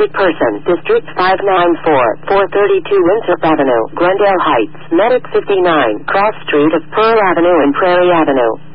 wanted person, District 594, 432 Winthrop Avenue, Glendale Heights, Medic 59, Cross Street of Pearl Avenue and Prairie Avenue.